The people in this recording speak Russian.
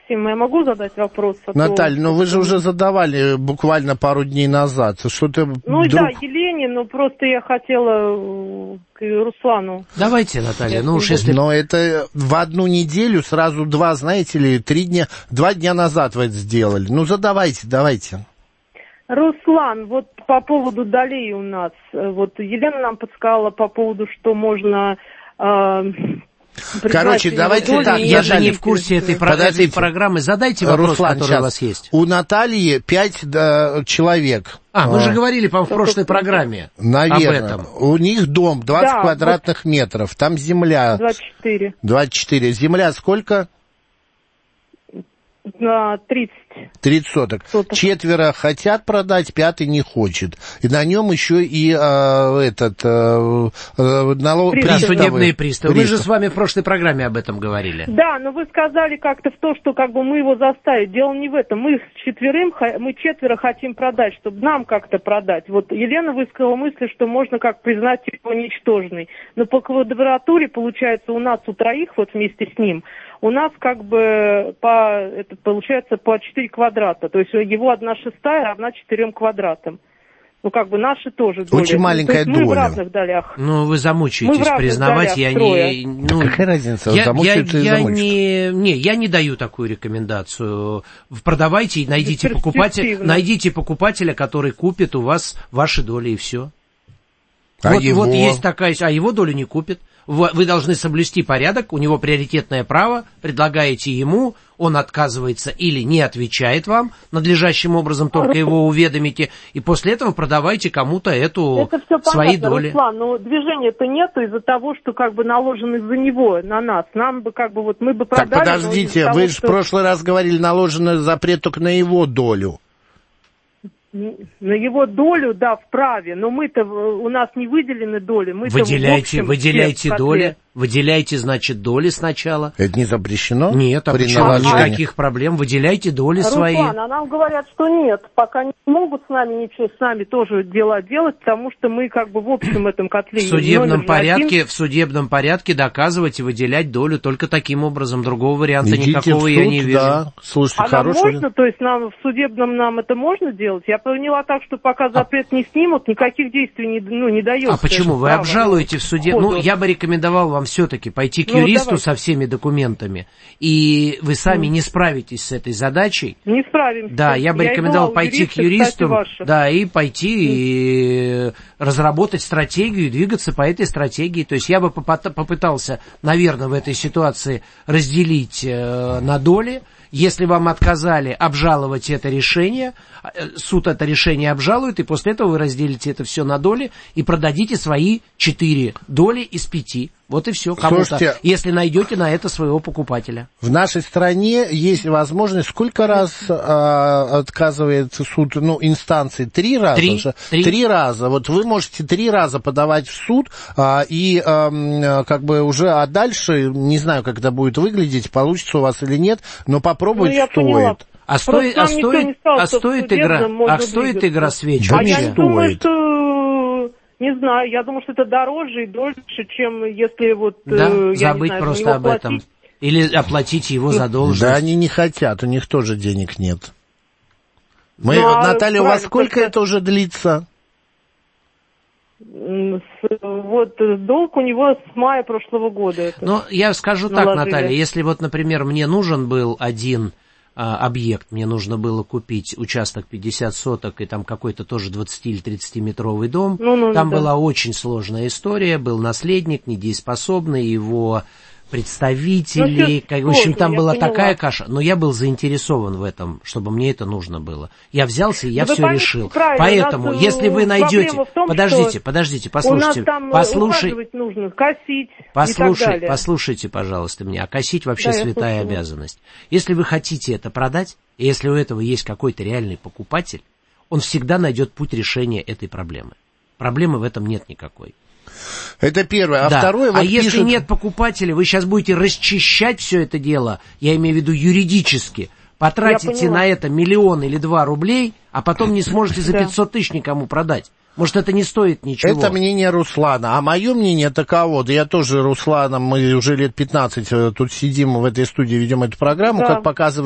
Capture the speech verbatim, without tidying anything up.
Максима, я могу задать вопрос? А Наталья, то... ну вы же уже задавали буквально пару дней назад. Что-то Ну вдруг... да, Елене, но просто я хотела к Руслану. Давайте, Наталья, ну уж если... Но это в одну неделю сразу два, знаете ли, три дня, два дня назад вы это сделали. Ну задавайте, давайте. Руслан, вот по поводу долей у нас, вот Елена нам подсказала по поводу, что можно... Э, Короче, давайте доли, так. Я же не в курсе этой, про... этой программы. Задайте вопрос, Руслан, который сейчас. у вас есть. У Натальи пять да, человек. А, мы а. же говорили, по-моему, в прошлой программе Наверное. об этом. У них дом двадцать да, квадратных вот метров. Там земля. двадцать четыре. двадцать четыре. Земля сколько? На тридцать. тридцать соток. соток. Четверо хотят продать, пятый не хочет. И на нем еще и а, этот а, налог... Да, судебные приставы. Мы Пристав. же с вами в прошлой программе об этом говорили. Да, но вы сказали как-то в то, что как бы мы его заставить. Дело не в этом. Мы с четверым, мы четверо хотим продать, чтобы нам как-то продать. Вот Елена высказала мысль, что можно как признать его ничтожный. Но по квадратуре, получается, у нас у троих, вот вместе с ним, у нас как бы по, это получается по четыре квадрата. То есть его одна шестая равна четырем квадратам. Ну, как бы наши тоже доли. Очень маленькая доля. Мы в доля. разных долях. Ну, вы замучаетесь Мы признавать, я не... Ну, какая разница, я, замучаются я, и я замучаются. не, не, я не даю такую рекомендацию. Продавайте, найдите покупателя, найдите покупателя, который купит у вас ваши доли, и все. А вот, его? вот есть такая, а его долю не купит. Вы, вы должны соблюсти порядок, у него приоритетное право, предлагаете ему, он отказывается или не отвечает вам надлежащим образом, только его уведомите, и после этого продавайте кому-то эту Это все свои понятно, доли. Руслан, но движения-то нету из-за того, что как бы наложен из-за него на нас. Нам бы как бы вот мы бы продали... Так подождите, того, вы же что... в прошлый раз говорили, наложен запрет только на его долю. На его долю, да, вправе, но мы-то, у нас не выделены доли. Мы Выделяйте, выделяйте доли, выделяйте, значит, доли сначала. Это не запрещено? Нет, а при почему? наложении? Никаких проблем, выделяйте доли Руслан, свои. а нам говорят, что нет, пока не могут с нами ничего, с нами тоже дела делать, потому что мы как бы в общем этом котле. В судебном порядке, один. в судебном порядке доказывать и выделять долю только таким образом, другого варианта Идите никакого в суд, я не вижу. Да. Слушайте, А нам хороший... можно, то есть нам в судебном нам это можно делать? Я поняла так, что пока запрет не снимут, никаких действий не, ну, не дается. А почему? Вы право, обжалуете в суде? ходу. Ну, я бы рекомендовал вам все-таки пойти к Ну, юристу давайте. со всеми документами, и вы сами Mm. не справитесь с этой задачей. Не справимся. Да, я бы я рекомендовал пойти к юристу, да, и пойти Mm. и разработать стратегию, и двигаться по этой стратегии. То есть я бы попытался, наверное, в этой ситуации разделить э, на доли. Если вам отказали обжаловать это решение, суд это решение обжалует, и после этого вы разделите это все на доли и продадите свои четыре доли из пяти. Вот и все, кому-то, Слушайте, если найдете на это своего покупателя. В нашей стране есть возможность, сколько раз а, отказывает суд, ну, инстанции? Три раза? Три, три. Три раза. Вот вы можете три раза подавать в суд, а, и а, как бы уже, а дальше, не знаю, как это будет выглядеть, получится у вас или нет, но попробовать ну, стоит. Поняла. А стоит, а стоит, а стоит игра, а стоит игра свеч? Да А не я стоит. думаю, что, не знаю, я думаю, что это дороже и дольше, чем если вот, Да, э, я забыть не знаю, просто за него об этом. платить. Или оплатить его задолженность. Да, они не хотят, у них тоже денег нет. Мы, Ну, а Наталья, у вас правильно, сколько только- это уже длится? Вот долг у него с мая прошлого года. Это. Ну, я скажу так, наложили. Наталья, если вот, например, мне нужен был один а, объект, мне нужно было купить участок пятьдесят соток и там какой-то тоже двадцати- или тридцатиметровый дом, Ну, ну, там да. была очень сложная история, был наследник недееспособный, его представители, Ну, как, в общем, там я была поняла. такая каша, но я был заинтересован в этом, чтобы мне это нужно было. Я взялся и я Вы все поймите решил. правильно, Поэтому, у нас, если вы э, найдете... проблема в том, Подождите, что подождите, У послушайте. нас там послушай... ухаживать нужно, косить Послушай, и так далее. послушайте, пожалуйста, меня. А косить вообще Да, я святая слушаю. обязанность. Если вы хотите это продать, и если у этого есть какой-то реальный покупатель, он всегда найдет путь решения этой проблемы. Проблемы в этом нет никакой. Это первое. А да. второе... А Вот если пишут... нет покупателя, вы сейчас будете расчищать все это дело, я имею в виду юридически, потратите на это миллион или два рублей, а потом не сможете за пятьсот тысяч никому продать. Может, это не стоит ничего. Это мнение Руслана. А мое мнение таково. Да я тоже Русланом, мы уже лет пятнадцать тут сидим в этой студии, ведем эту программу, Да. как показывает